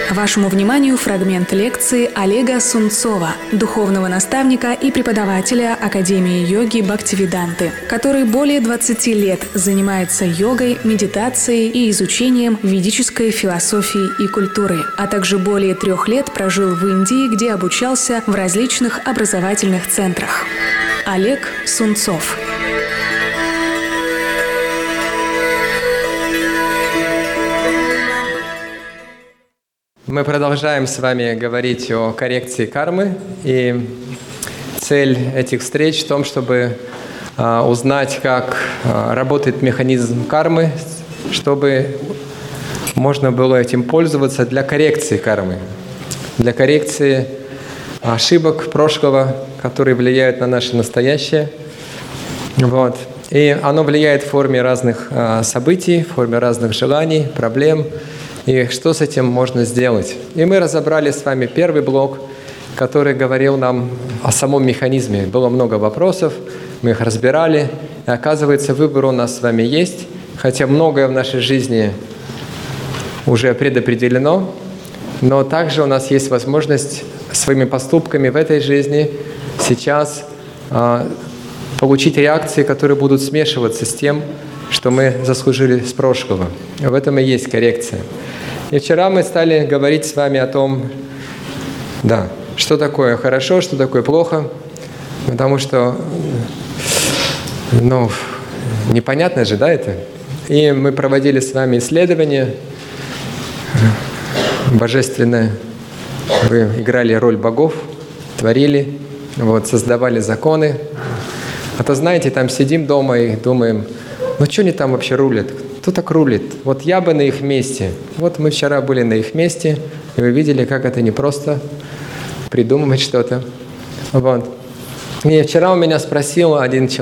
Вашему вниманию фрагмент лекции Олега Сунцова, духовного наставника и преподавателя Академии йоги Бхактивиданты, который более 20 лет занимается йогой, медитацией и изучением ведической философии и культуры, а также более 3 лет прожил в Индии, где обучался в различных образовательных центрах. Олег Сунцов. Мы продолжаем с вами говорить о коррекции кармы, и цель этих встреч в том, чтобы узнать, как работает механизм кармы, чтобы можно было этим пользоваться для коррекции кармы, для коррекции ошибок прошлого, которые влияют на наше настоящее. Вот. И оно влияет в форме разных событий, в форме разных желаний, проблем. И что с этим можно сделать? И мы разобрали с вами первый блок, который говорил нам о самом механизме. Было много вопросов, мы их разбирали. И оказывается, выбор у нас с вами есть, хотя многое в нашей жизни уже предопределено, но также у нас есть возможность своими поступками в этой жизни сейчас получить реакции, которые будут смешиваться с тем, что мы заслужили с прошлого. В этом и есть коррекция. И вчера мы стали говорить с вами о том, что такое хорошо, что такое плохо, потому что, непонятно же, это? И мы проводили с вами исследование божественное. Вы играли роль богов, творили, создавали законы. А то, знаете, там сидим дома и думаем, что они там вообще рулят? Кто так рулит? Вот я бы на их месте. Вот мы вчера были на их месте, и вы видели, как это непросто придумывать что-то. И вчера у меня спросил один человек,